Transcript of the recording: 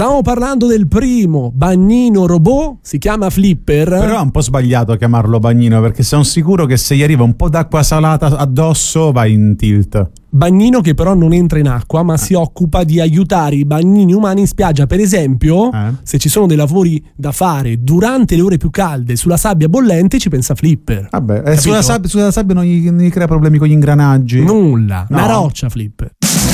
Stavamo parlando del primo bagnino robot, si chiama Flipper. Però è un po' sbagliato chiamarlo bagnino, perché sono sicuro che se gli arriva un po' d'acqua salata addosso vai in tilt. Bagnino che però non entra in acqua, ma si occupa di aiutare i bagnini umani in spiaggia. Per esempio, se ci sono dei lavori da fare durante le ore più calde sulla sabbia bollente, ci pensa Flipper. Vabbè, sulla sabbia non gli crea problemi con gli ingranaggi. Nulla, No. una roccia Flipper.